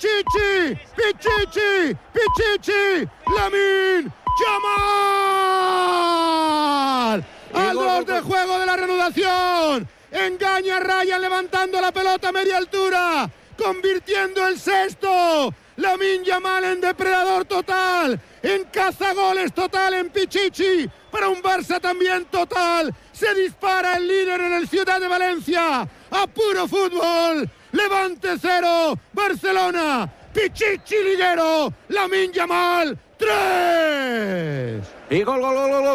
Pichichi, Pichichi, Pichichi, Lamine Yamal. Al 2 de juego de la reanudación. Engaña a Ryan levantando la pelota a media altura, convirtiendo el sexto. Lamine Yamal en depredador total, en cazagoles total, en Pichichi, para un Barça también total. Se dispara el líder en el Ciudad de Valencia, a puro fútbol. Levante 0, Barcelona. Pichichi liguero, Lamine Yamal 3. Y gol, gol, gol, gol.